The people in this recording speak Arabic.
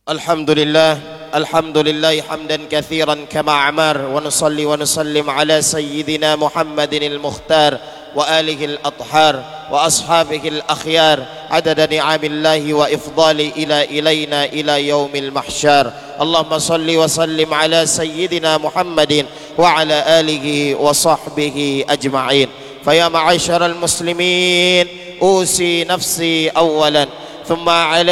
الحمد لله حمدا كثيرا كما أمر ونصلي ونسلم على سيدنا محمد المختار وآله الأطهار وأصحابه الأخيار عدد نعم الله وإفضاله إلينا إلى يوم المحشر. اللهم صل وسلم على سيدنا محمد وعلى آله وصحبه أجمعين. فيا معاشر المسلمين، أوصي نفسي أولا ثم على